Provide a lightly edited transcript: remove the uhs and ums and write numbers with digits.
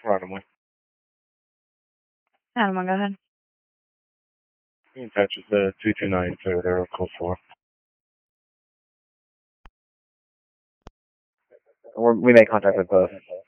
randomly. Adam, go ahead. Be in touch with the 229 Toyota code 4. We make contact with both.